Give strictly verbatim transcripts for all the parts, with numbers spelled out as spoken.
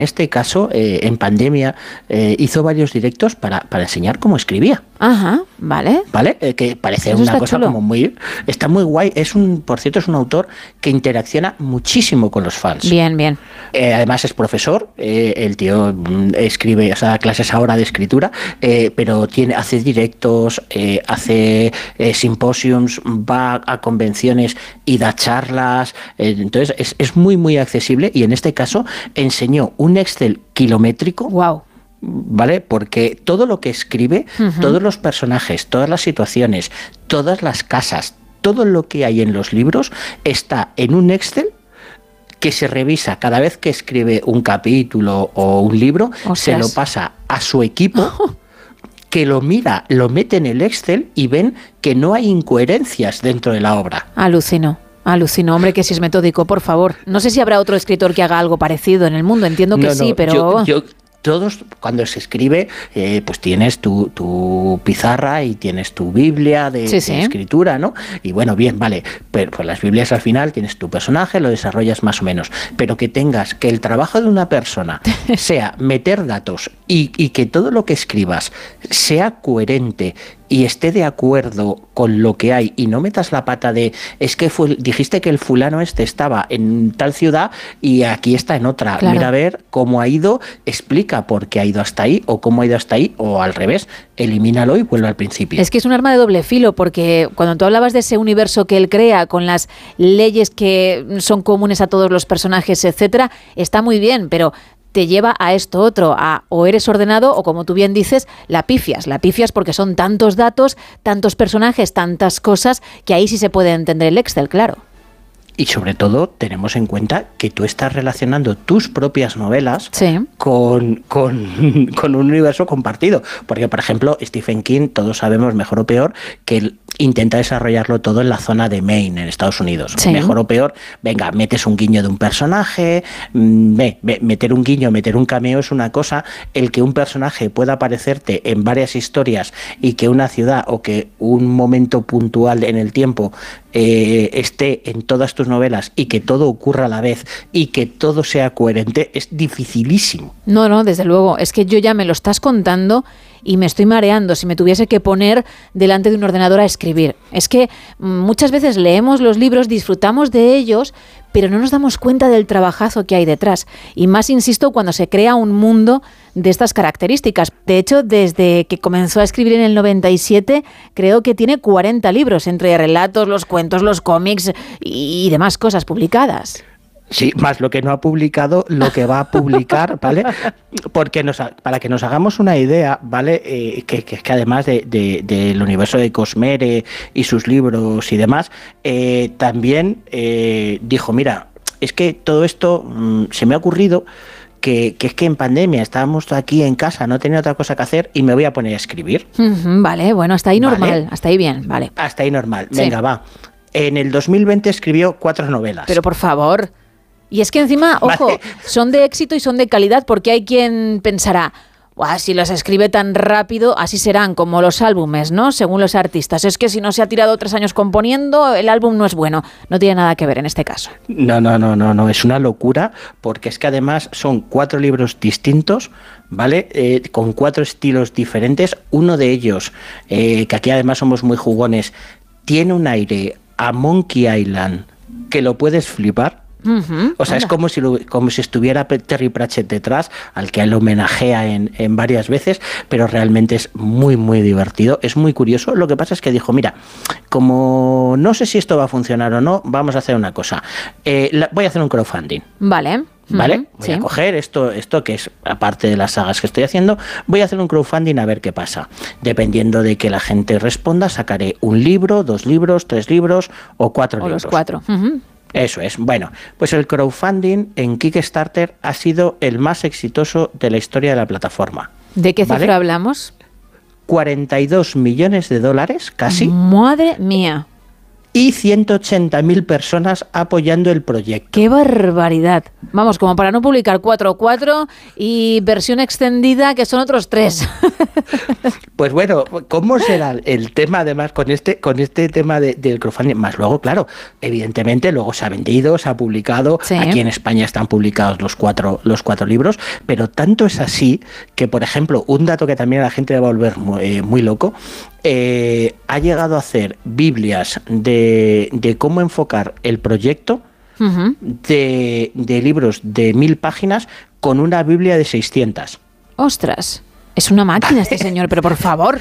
este caso, eh, en pandemia, eh, hizo varios directos para, para enseñar cómo escribía. Ajá, vale. ¿Vale? Eh, que parece Eso una está cosa chulo. como muy... Está muy guay. Es un, por cierto, es un autor que interacciona muchísimo con los fans. Bien, bien. Eh, además es profesor, eh, el tío mm, escribe, o sea, da clases ahora de escritura, eh, pero tiene, hace directos, eh, hace eh, simposiums, va a convenciones y da charlas. Eh, entonces es, es muy, muy accesible y en este caso enseñó un Excel kilométrico. Wow. ¿Vale? Porque todo lo que escribe, Uh-huh. todos los personajes, todas las situaciones, todas las casas, todo lo que hay en los libros está en un Excel que se revisa cada vez que escribe un capítulo o un libro, Ostras. se lo pasa a su equipo, que lo mira, lo mete en el Excel y ven que no hay incoherencias dentro de la obra. Alucino. Alucino, hombre, que si es metódico, por favor. No sé si habrá otro escritor que haga algo parecido en el mundo, entiendo que No, sí, no, pero... yo- yo- todos, cuando se escribe, eh, pues tienes tu, tu pizarra y tienes tu Biblia de, Sí, de sí. escritura, ¿no? Y bueno, bien, vale, pero pues las Biblias al final tienes tu personaje, lo desarrollas más o menos, pero que tengas, que el trabajo de una persona sea meter datos y, y que todo lo que escribas sea coherente y esté de acuerdo con lo que hay y no metas la pata de es que fue, dijiste que el fulano este estaba en tal ciudad y aquí está en otra. Claro. Mira a ver cómo ha ido, explica por qué ha ido hasta ahí o cómo ha ido hasta ahí o al revés, elimínalo y vuelve al principio. Es que es un arma de doble filo, porque cuando tú hablabas de ese universo que él crea, con las leyes que son comunes a todos los personajes, etcétera, está muy bien, pero te lleva a esto otro, a o eres ordenado o, como tú bien dices, la pifias. La pifias porque son tantos datos, tantos personajes, tantas cosas, que ahí sí se puede entender el Excel, claro. Y sobre todo tenemos en cuenta que tú estás relacionando tus propias novelas Sí. con, con, con un universo compartido. Porque, por ejemplo, Stephen King, todos sabemos, mejor o peor, que él intenta desarrollarlo todo en la zona de Maine, en Estados Unidos. Sí. Mejor o peor, venga, metes un guiño de un personaje, mm, ve, ve, meter un guiño, meter un cameo es una cosa, el que un personaje pueda aparecerte en varias historias y que una ciudad o que un momento puntual en el tiempo eh, esté en todas tus novelas y que todo ocurra a la vez y que todo sea coherente, es dificilísimo. No, no, desde luego. Es que yo ya me lo estás contando y me estoy mareando si me tuviese que poner delante de un ordenador a escribir. Es que mm, muchas veces leemos los libros, disfrutamos de ellos, pero no nos damos cuenta del trabajazo que hay detrás. Y más, insisto, cuando se crea un mundo de estas características. De hecho, desde que comenzó a escribir en el noventa y siete, creo que tiene cuarenta libros, entre relatos, los cuentos, los cómics y demás cosas publicadas. Sí, más lo que no ha publicado, lo que va a publicar, ¿vale? Porque nos, para que nos hagamos una idea, ¿vale? Eh, que, que, que además de, de, del universo de Cosmere y sus libros y demás, eh, también eh, dijo, mira, es que todo esto mmm, se me ha ocurrido que, que es que en pandemia estábamos aquí en casa, no tenía otra cosa que hacer y me voy a poner a escribir. Uh-huh, vale, bueno, hasta ahí normal, ¿Vale? hasta ahí bien, vale. Hasta ahí normal, Sí. venga, va. En el dos mil veinte escribió cuatro novelas. Pero por favor. Y es que encima, ojo, Vale. son de éxito y son de calidad, porque hay quien pensará, "Buah, si los escribe tan rápido, así serán como los álbumes, ¿no? Según los artistas. Es que si no se ha tirado tres años componiendo, el álbum no es bueno". No tiene nada que ver en este caso. No, no, no, no, no, es una locura, porque es que además son cuatro libros distintos, ¿vale? Eh, con cuatro estilos diferentes. Uno de ellos, eh, que aquí además somos muy jugones, tiene un aire a Monkey Island que lo puedes flipar. Uh-huh, O sea, anda. es como si, lo- como si estuviera Terry Pratchett detrás, al que él homenajea en, en varias veces, pero realmente es muy, muy divertido, es muy curioso. Lo que pasa es que dijo, mira, como no sé si esto va a funcionar o no, vamos a hacer una cosa. Eh, la- voy a hacer un crowdfunding. Vale. ¿Vale? Uh-huh, Voy sí. a coger esto, esto que es aparte de las sagas que estoy haciendo, voy a hacer un crowdfunding a ver qué pasa. Dependiendo de que la gente responda, sacaré un libro, dos libros, tres libros o cuatro O libros. los cuatro. Uh-huh. Eso es. Bueno, pues el crowdfunding en Kickstarter ha sido el más exitoso de la historia de la plataforma. ¿De qué cifra ¿Vale? hablamos? cuarenta y dos millones de dólares, casi. Madre mía. y ciento ochenta mil personas apoyando el proyecto. ¡Qué barbaridad! Vamos, como para no publicar cuatro cuatro y versión extendida que son otros tres. Pues bueno, ¿cómo será el tema además con este con este tema de, del crowdfunding? Más luego, claro, evidentemente luego se ha vendido, se ha publicado, sí. Aquí en España están publicados los cuatro, los cuatro libros, pero tanto es así que, por ejemplo, un dato que también a la gente le va a volver muy, eh, muy loco, eh, ha llegado a hacer Biblias de, de cómo enfocar el proyecto uh-huh. de, de libros de mil páginas con una Biblia de seiscientas. ¡Ostras! Es una máquina este señor, pero por favor...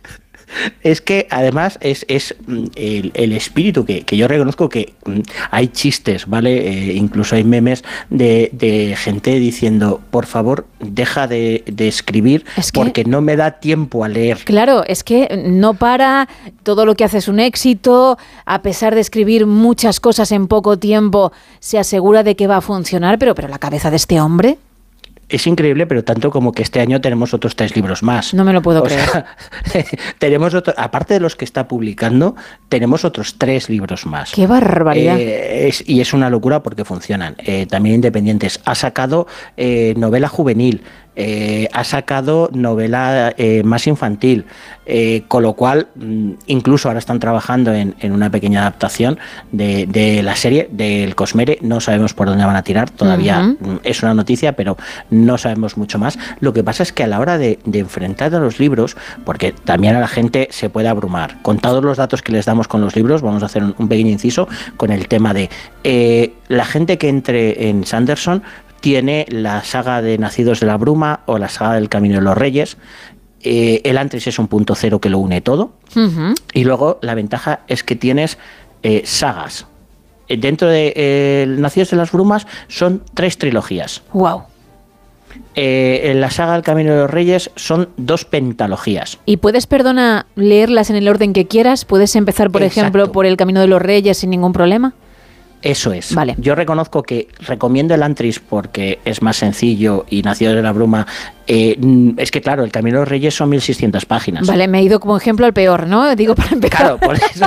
Es que además es, es el, el espíritu que, que yo reconozco que hay chistes, ¿vale? Eh, incluso hay memes de, de gente diciendo, por favor, deja de, de escribir es que, porque no me da tiempo a leer. Claro, es que no para, todo lo que hace es un éxito, a pesar de escribir muchas cosas en poco tiempo, se asegura de que va a funcionar, pero, pero la cabeza de este hombre... Es increíble, pero tanto como que este año tenemos otros tres libros más. No me lo puedo o creer. Sea, tenemos otro, aparte de los que está publicando, tenemos otros tres libros más. ¡Qué barbaridad! Eh, es, y es una locura porque funcionan. Eh, también independientes. Ha sacado eh, novela juvenil. Eh, ha sacado novela eh, más infantil, eh, con lo cual incluso ahora están trabajando en, en una pequeña adaptación de, de la serie del Cosmere. No sabemos por dónde van a tirar, todavía uh-huh. es una noticia, pero no sabemos mucho más. Lo que pasa es que a la hora de, de enfrentar a los libros, porque también a la gente se puede abrumar, con todos los datos que les damos con los libros, vamos a hacer un, un pequeño inciso con el tema de eh, la gente que entre en Sanderson tiene la saga de Nacidos de la Bruma o la saga del Camino de los Reyes. Eh, el Antris es un punto cero que lo une todo. Uh-huh. Y luego la ventaja es que tienes eh, sagas. Eh, dentro de eh, Nacidos de las Brumas son tres trilogías. ¡Wow! Eh, en la saga del Camino de los Reyes son dos pentalogías. ¿Y puedes, perdona, leerlas en el orden que quieras? ¿Puedes empezar, por Exacto. ejemplo, por el Camino de los Reyes sin ningún problema? Eso es. Vale. Yo reconozco que recomiendo el Antris porque es más sencillo y Nacidos de la Bruma. Eh, es que, claro, el Camino de los Reyes son mil seiscientas páginas. Vale, me he ido como ejemplo al peor, ¿no? Digo para empezar. Claro, por eso.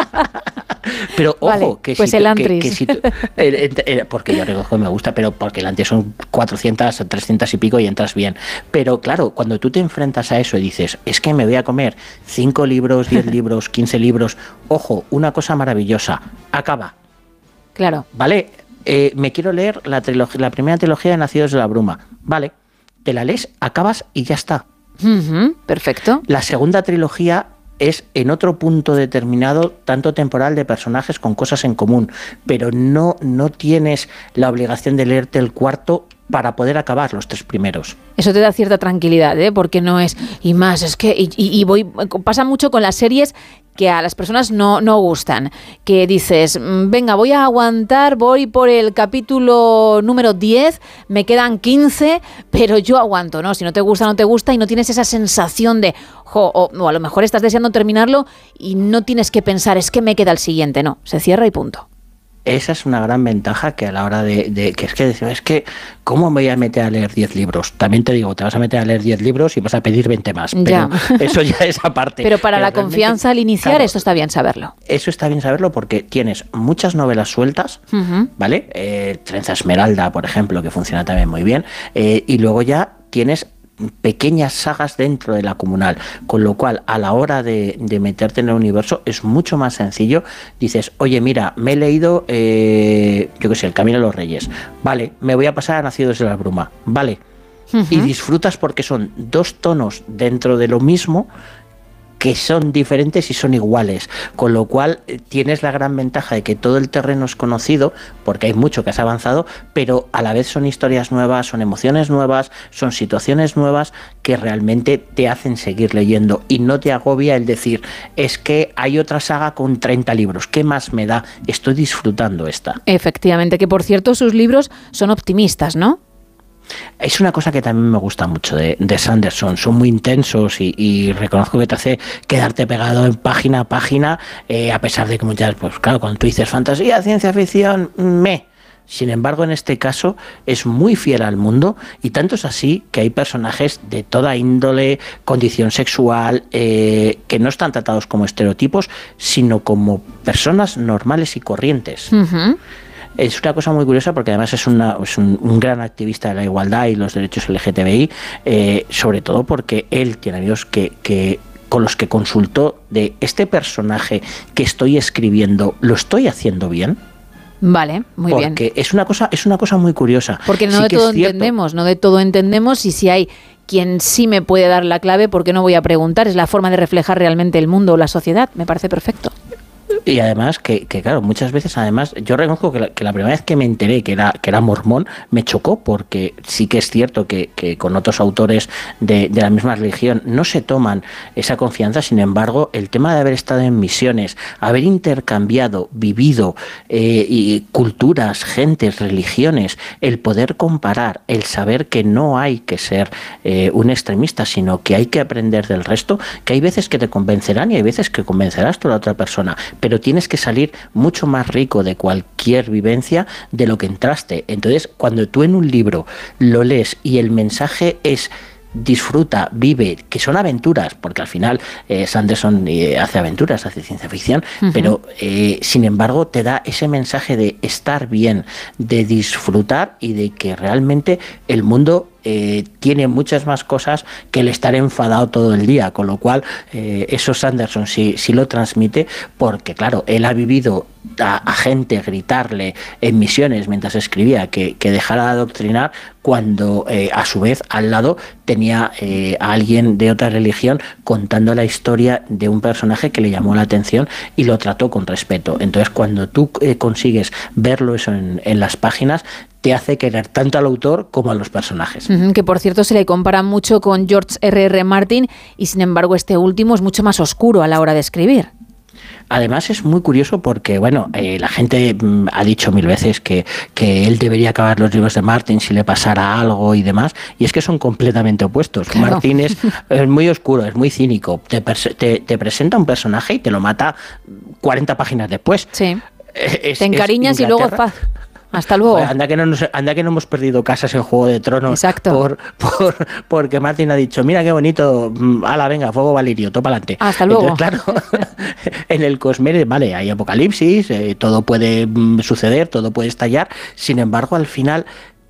Pero ojo, vale, que pues si el tú, Antris. Que, que si tú, eh, eh, porque yo reconozco que me gusta, pero porque el Antris son cuatrocientas, trescientas y pico y entras bien. Pero claro, cuando tú te enfrentas a eso y dices, es que me voy a comer cinco libros, diez libros, quince libros, ojo, una cosa maravillosa, acaba. Claro. Vale, eh, me quiero leer la, trilogía, la primera trilogía de Nacidos de la Bruma. Vale, te la lees, acabas y ya está. Uh-huh, perfecto. La segunda trilogía es en otro punto determinado, tanto temporal, de personajes con cosas en común, pero no, no tienes la obligación de leerte el cuarto para poder acabar los tres primeros. Eso te da cierta tranquilidad, ¿eh? Porque no es... Y más, es que... Y, y, y voy pasa mucho con las series que a las personas no, no gustan. Que dices, venga, voy a aguantar, voy por el capítulo número diez, me quedan quince, pero yo aguanto, ¿no? Si no te gusta, no te gusta y no tienes esa sensación de... Jo, o, o a lo mejor estás deseando terminarlo y no tienes que pensar, es que me queda el siguiente. No, se cierra y punto. Esa es una gran ventaja que a la hora de, de que es que es que ¿cómo me voy a meter a leer diez libros? También te digo, te vas a meter a leer diez libros y vas a pedir veinte más. Pero ya. Eso ya es aparte. Pero para pero la confianza al iniciar, claro, esto está bien saberlo. Eso está bien saberlo porque tienes muchas novelas sueltas, uh-huh. ¿vale? Eh, Trenza Esmeralda, por ejemplo, que funciona también muy bien. Eh, y luego ya tienes pequeñas sagas dentro de la comunal, con lo cual a la hora de, de meterte en el universo es mucho más sencillo. Dices, oye, mira, me he leído eh, yo qué sé, El Camino de los Reyes, vale, me voy a pasar a Nacidos de la Bruma, vale, uh-huh. y disfrutas porque son dos tonos dentro de lo mismo que son diferentes y son iguales, con lo cual tienes la gran ventaja de que todo el terreno es conocido, porque hay mucho que has avanzado, pero a la vez son historias nuevas, son emociones nuevas, son situaciones nuevas que realmente te hacen seguir leyendo y no te agobia el decir, es que hay otra saga con treinta libros, ¿qué más me da? Estoy disfrutando esta. Efectivamente, que por cierto sus libros son optimistas, ¿no? Es una cosa que también me gusta mucho de, de Sanderson, son muy intensos y, y reconozco que te hace quedarte pegado en página a página, eh, a pesar de que muchas, pues claro, cuando tú dices fantasía, ciencia ficción, me, Sin embargo, en este caso es muy fiel al mundo y tanto es así que hay personajes de toda índole, condición sexual, eh, que no están tratados como estereotipos, sino como personas normales y corrientes. Uh-huh. Es una cosa muy curiosa porque además es, una, es un, un gran activista de la igualdad y los derechos L G T B I, eh, sobre todo porque él tiene amigos que... que con los que consultó de este personaje que estoy escribiendo, ¿lo estoy haciendo bien? Vale, muy Porque bien. Porque es una cosa, es una cosa muy curiosa. Porque no sí de todo es entendemos, no de todo entendemos, y si hay quien sí me puede dar la clave, ¿por qué no voy a preguntar? Es la forma de reflejar realmente el mundo o la sociedad, me parece perfecto. Y además que, que claro, muchas veces además, yo reconozco que la, que la primera vez que me enteré que era, que era mormón, me chocó, porque sí que es cierto que, que con otros autores de, de la misma religión no se toman esa confianza. Sin embargo, el tema de haber estado en misiones, haber intercambiado, vivido eh, y culturas, gentes, religiones, el poder comparar, el saber que no hay que ser eh, un extremista, sino que hay que aprender del resto, que hay veces que te convencerán y hay veces que convencerás tú a la otra persona, pero tienes que salir mucho más rico de cualquier vivencia de lo que entraste. Entonces, cuando tú en un libro lo lees y el mensaje es disfruta, vive, que son aventuras, porque al final eh, Sanderson eh, hace aventuras, hace ciencia ficción, uh-huh. pero eh, sin embargo te da ese mensaje de estar bien, de disfrutar y de que realmente el mundo Eh, tiene muchas más cosas que el estar enfadado todo el día, con lo cual eh, eso Sanderson sí, sí lo transmite, porque claro, él ha vivido a, a gente gritarle en misiones mientras escribía que, que dejara de adoctrinar, cuando eh, a su vez al lado tenía eh, a alguien de otra religión contando la historia de un personaje que le llamó la atención y lo trató con respeto. Entonces, cuando tú eh, consigues verlo eso en, en las páginas, te hace querer tanto al autor como a los personajes. Uh-huh, que por cierto se le compara mucho con George erre erre Martin, y sin embargo este último es mucho más oscuro a la hora de escribir. Además es muy curioso porque, bueno, eh, la gente mm, ha dicho mil veces que, que él debería acabar los libros de Martin si le pasara algo y demás, y es que son completamente opuestos. Claro. Martin es, es muy oscuro, es muy cínico, te, te, te presenta un personaje y te lo mata cuarenta páginas después. Sí, es, te encariñas y luego es paz. Hasta luego. Joder, anda, que no nos, anda que no hemos perdido casas en Juego de Tronos. Exacto. Por, por, porque Martin ha dicho, mira qué bonito, ala, venga, fuego valirio, todo para adelante. Hasta luego. Entonces, claro, en el Cosmere, vale, hay apocalipsis, eh, todo puede mm, suceder, todo puede estallar, sin embargo, al final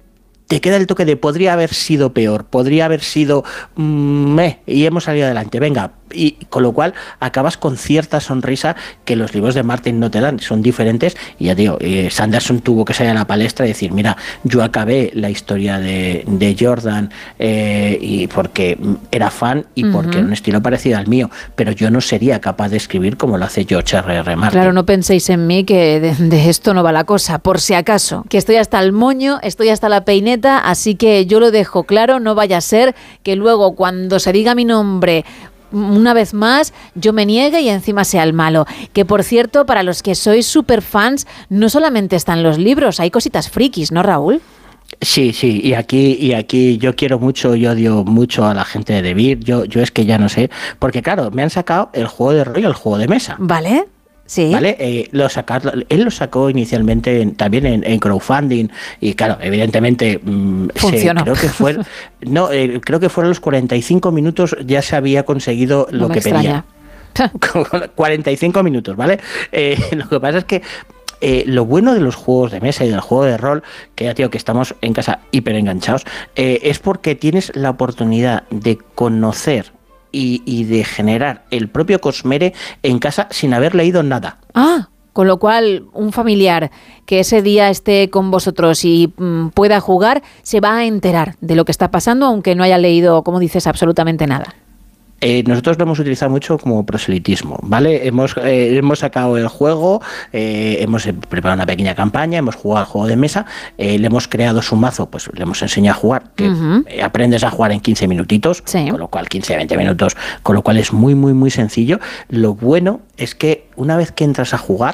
te queda el toque de podría haber sido peor, podría haber sido mmm, eh, y hemos salido adelante, venga, y con lo cual acabas con cierta sonrisa que los libros de Martin no te dan, son diferentes. Y ya digo, eh, Sanderson tuvo que salir a la palestra y decir, mira, yo acabé la historia de, de Jordan eh, y porque era fan y uh-huh. porque era un estilo parecido al mío, pero yo no sería capaz de escribir como lo hace George erre erre Martin. Claro, no penséis en mí, que de, de esto no va la cosa, por si acaso, que estoy hasta el moño, estoy hasta la peineta, así que yo lo dejo claro, no vaya a ser que luego cuando se diga mi nombre una vez más yo me niegue y encima sea el malo. Que por cierto, para los que sois super fans, no solamente están los libros, hay cositas frikis, ¿no, Raúl? Sí, sí, y aquí y aquí yo quiero mucho y odio mucho a la gente de DeVir, yo, yo es que ya no sé, porque claro, me han sacado el juego de rol y el juego de mesa. ¿Vale? Sí. ¿Vale? Eh, lo sacar, él lo sacó inicialmente en, también en, en crowdfunding y claro, evidentemente mmm, funcionó. Se, creo que fue no, eh, creo que fueron los cuarenta y cinco minutos ya se había conseguido lo no me que extraña. pedía. cuarenta y cinco minutos, ¿vale? Eh, lo que pasa es que Eh, lo bueno de los juegos de mesa y del juego de rol, que ya digo que estamos en casa hiper enganchados, eh, es porque tienes la oportunidad de conocer y, y de generar el propio Cosmere en casa sin haber leído nada. Ah, con lo cual un familiar que ese día esté con vosotros y mm, pueda jugar, se va a enterar de lo que está pasando, aunque no haya leído, como dices, absolutamente nada. Eh, nosotros lo hemos utilizado mucho como proselitismo, ¿vale? Hemos, eh, hemos sacado el juego, eh, hemos preparado una pequeña campaña, hemos jugado al juego de mesa, eh, le hemos creado su mazo, pues le hemos enseñado a jugar, que uh-huh. eh, aprendes a jugar en quince minutitos, sí. con lo cual quince a veinte minutos, con lo cual es muy, muy, muy sencillo. Lo bueno es que una vez que entras a jugar,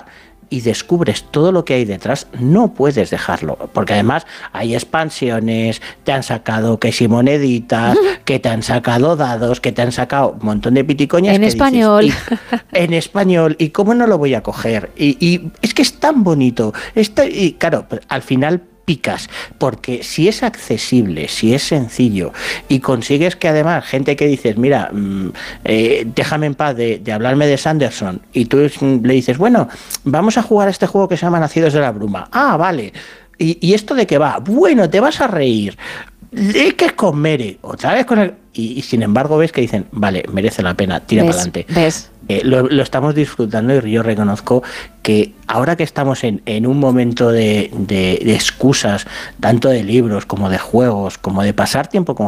y descubres todo lo que hay detrás, no puedes dejarlo, porque además hay expansiones, te han sacado que si moneditas, que te han sacado dados, que te han sacado un montón de piticoñas. En que español. Dices, en español, ¿y cómo no lo voy a coger? Y, y es que es tan bonito, está, y claro, al final picas, porque si es accesible, si es sencillo y consigues que además gente que dices, mira, eh, déjame en paz de, de hablarme de Sanderson, y tú le dices, bueno, vamos a jugar a este juego que se llama Nacidos de la Bruma. Ah, vale. ¿Y, y esto de qué va? Bueno, te vas a reír. Es que es con Mere, otra vez con el... Y, y sin embargo ves que dicen, vale, merece la pena, tira para adelante. ¿Ves? Eh, lo, lo estamos disfrutando y yo reconozco que ahora que estamos en, en un momento de, de, de excusas, tanto de libros como de juegos, como de pasar tiempo con